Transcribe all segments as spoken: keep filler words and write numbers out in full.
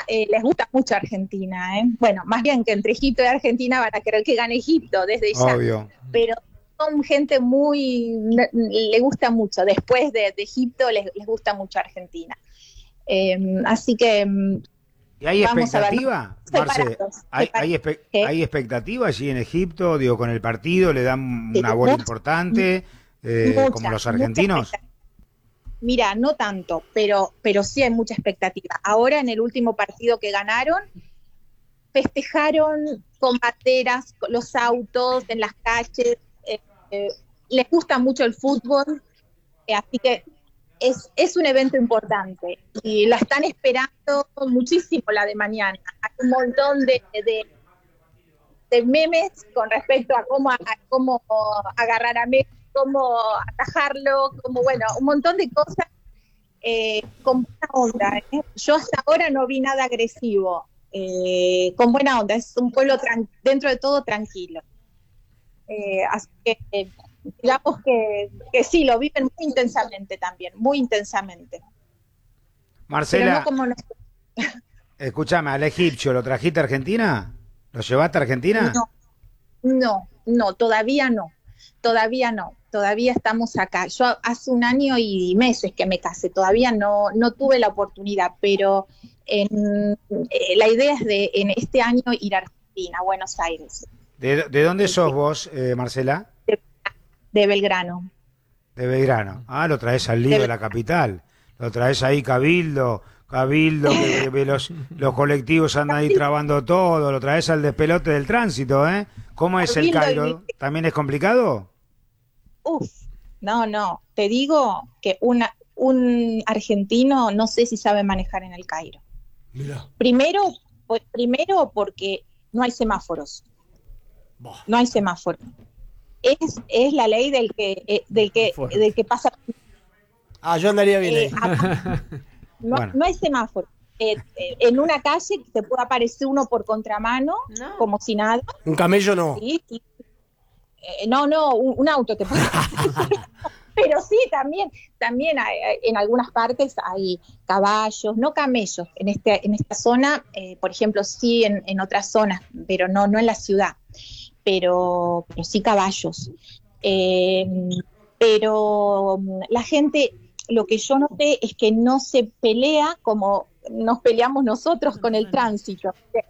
eh, les gusta mucho Argentina, ¿eh? Bueno, más bien que entre Egipto y Argentina van a querer que gane Egipto desde ya. Obvio. Pero son gente muy, le gusta mucho, después de, de Egipto les, les gusta mucho Argentina. Eh, así que... ¿Y hay vamos expectativa, Marce? ¿Hay, hay, espe ¿Hay expectativa allí en Egipto? Digo, con el partido le dan una bola mucha, importante, eh, mucha, como los argentinos. Mira, no tanto, pero, pero sí hay mucha expectativa. Ahora en el último partido que ganaron, festejaron con banderas, con los autos, en las calles. Eh, eh, les gusta mucho el fútbol, eh, así que es, es un evento importante. Y la están esperando muchísimo la de mañana. Hay un montón de, de, de memes con respecto a cómo, a cómo agarrar a Messi, cómo atajarlo, como bueno, un montón de cosas eh, con buena onda. ¿eh? Yo hasta ahora no vi nada agresivo, eh, con buena onda. Es un pueblo dentro de todo tranquilo. Eh, así que eh, digamos que, que sí, lo viven muy intensamente también, muy intensamente. Marcela, no como escúchame, al egipcio, ¿lo trajiste a Argentina? ¿Lo llevaste a Argentina? No, no, no, todavía no, todavía no. Todavía estamos acá. Yo hace un año y meses que me casé, todavía no, no tuve la oportunidad, pero en, eh, la idea es de en este año ir a Argentina, a Buenos Aires. ¿De, de dónde sos vos, eh, Marcela? De, de Belgrano. De Belgrano. Ah, lo traes al lío de, de la capital. Lo traes ahí, Cabildo, Cabildo, que, que los, los colectivos andan ahí trabando todo. Lo traes al despelote del tránsito, ¿eh? ¿Cómo es el Cairo? ¿También es complicado? Uf, no, no, te digo que una, un argentino no sé si sabe manejar en el Cairo. Mira. Primero, pues, primero porque no hay semáforos, bah. no hay semáforos. Es, es la ley del que, eh, del que, del que pasa. Ah, yo andaría bien eh, ahí. no, bueno. no hay semáforo. Eh, eh, en una calle te puede aparecer uno por contramano, no. como si nada. Un camello no. Sí, sí. Eh, no, no, un, un auto te puede pero sí, también, también hay, en algunas partes hay caballos, no camellos, en este, en esta zona, eh, por ejemplo, sí en, en otras zonas, pero no, no en la ciudad, pero, pero sí caballos. Eh, pero la gente, lo que yo noté es que no se pelea como nos peleamos nosotros con el tránsito.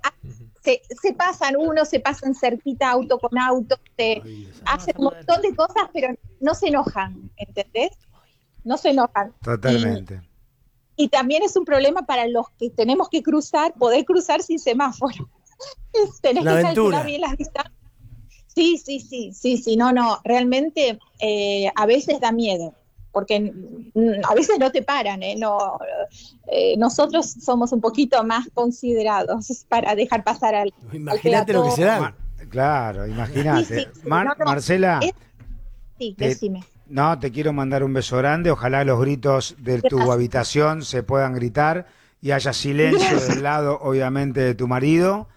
Se, se pasan uno, se pasan cerquita auto con auto, se hacen un montón de cosas, pero no se enojan, ¿entendés? No se enojan. Totalmente. Y, y también es un problema para los que tenemos que cruzar, poder cruzar sin semáforo. Tenés La que aventura. calcular bien las distancias. Sí, sí, sí, sí, sí, no, no, realmente eh, a veces da miedo. Porque a veces no te paran, ¿eh? No, eh, nosotros somos un poquito más considerados para dejar pasar al Imagínate lo que se da. Claro, imagínate. Sí, sí, sí. Mar no, no, Marcela, es, sí, te, decime. No, te quiero mandar un beso grande. Ojalá los gritos de tu Gracias. habitación se puedan gritar y haya silencio Gracias. del lado, obviamente, de tu marido.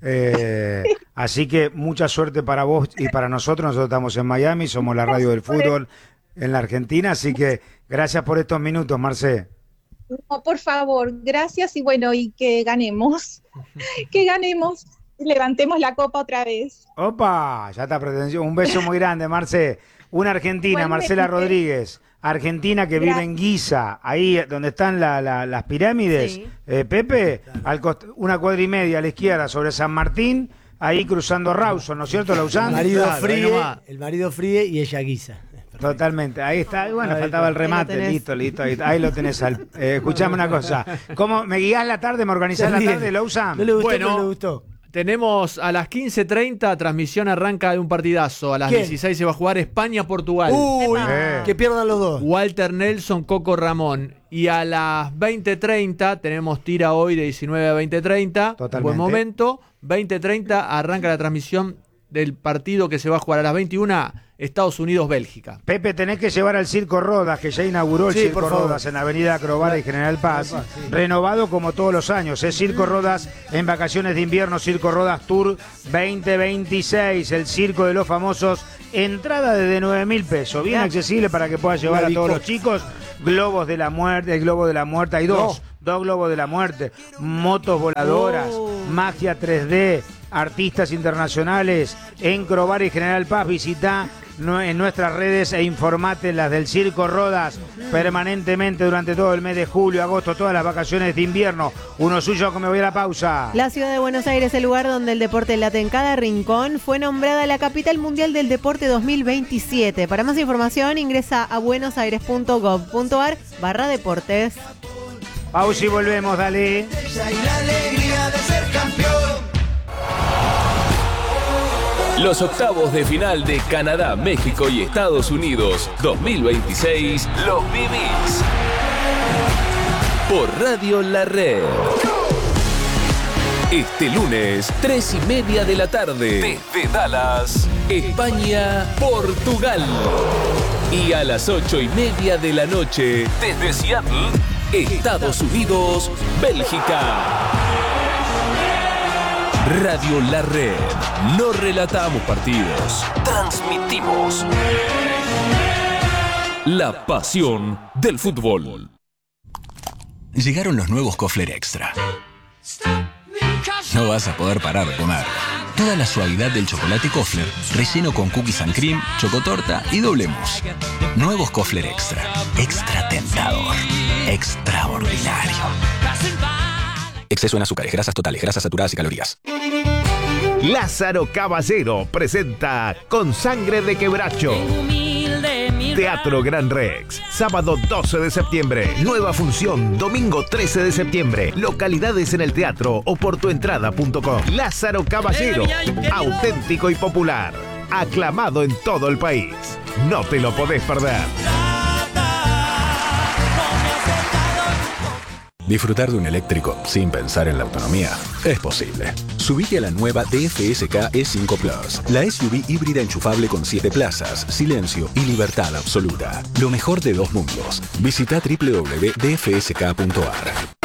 Eh, así que mucha suerte para vos y para nosotros. Nosotros estamos en Miami, somos la radio del fútbol en la Argentina, así que gracias por estos minutos, Marce. No, por favor, gracias y bueno, y que ganemos, que ganemos, levantemos la copa otra vez. Opa, ya está pretensión. Un beso muy grande, Marce. Una argentina, bueno, Marcela Rodríguez, argentina que gracias. vive en Giza, ahí donde están la, la, las pirámides. Sí. Eh, Pepe, al cost- una cuadra y media a la izquierda sobre San Martín, ahí cruzando Rawson, ¿no es cierto, Lausanne? El marido claro, fríe, el marido fríe y ella guisa. Totalmente, ahí está, y bueno, ahí faltaba el remate, listo, listo, ahí, ahí lo tenés. Al, eh, escuchame una cosa, ¿cómo me guías la tarde, me organizás la tarde, Lausanne? No le gustó, bueno, no le gustó. Tenemos a las quince treinta, transmisión arranca de un partidazo. A las ¿Quién? dieciséis se va a jugar España-Portugal. Uy, eh. que pierdan los dos. Walter Nelson, Coco Ramón. Y a las veinte treinta, tenemos tira hoy de diecinueve a veinte treinta. Totalmente. Buen momento. veinte treinta arranca la transmisión del partido que se va a jugar a las veintiuna, Estados Unidos-Bélgica. Pepe, tenés que llevar al Circo Rodas, que ya inauguró el sí, Circo Rodas en Avenida Acrobara y General Paz, sí. renovado como todos los años. Es Circo Rodas en vacaciones de invierno, Circo Rodas Tour veinte veintiséis, el circo de los famosos, entrada desde nueve mil pesos, bien accesible para que puedas llevar a todos los chicos. globos de la muerte, el globo de la muerte, hay dos, no. dos globos de la muerte, motos voladoras, oh. magia tres D, artistas internacionales, Encrobar y General Paz. Visita en nuestras redes e informate las del Circo Rodas permanentemente durante todo el mes de julio, agosto, todas las vacaciones de invierno. Uno suyo que me voy a la pausa. La ciudad de Buenos Aires, el lugar donde el deporte late en cada rincón, fue nombrada la capital mundial del deporte dos mil veintisiete. Para más información ingresa a buenosaires.gov.ar barra deportes. Pausa y volvemos, dale. Los octavos de final de Canadá, México y Estados Unidos dos mil veintiséis los vivís por Radio La Red. Este lunes, tres y media de la tarde, desde Dallas, España, Portugal. Y a las ocho y media de la noche, desde Seattle, Estados Unidos, Bélgica. Radio La Red. No relatamos partidos, transmitimos la pasión del fútbol. Llegaron los nuevos Kofler Extra. No vas a poder parar de comer. Toda la suavidad del chocolate Kofler, relleno con cookies and cream, chocotorta y doble mousse. Nuevos Kofler Extra. Extra tentador. Extraordinario. Exceso en azúcares, grasas totales, grasas saturadas y calorías. Lázaro Caballero presenta Con Sangre de Quebracho. Teatro Gran Rex, sábado doce de septiembre. Nueva función, domingo trece de septiembre. Localidades en el teatro o por tuentrada punto com. Lázaro Caballero, auténtico y popular. Aclamado en todo el país. No te lo podés perder. Disfrutar de un eléctrico sin pensar en la autonomía es posible. Subite a la nueva D F S K E cinco Plus, la S U V híbrida enchufable con siete plazas, silencio y libertad absoluta. Lo mejor de dos mundos. Visita doble u doble u doble u punto d f s k punto a r.